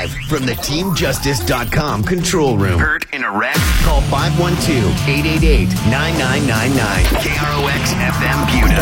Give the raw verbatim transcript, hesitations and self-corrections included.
Live from the Team Justice dot com control room. Hurt in a wreck? Call five one two, eight eight eight, nine nine nine nine. K R O X F M Butte.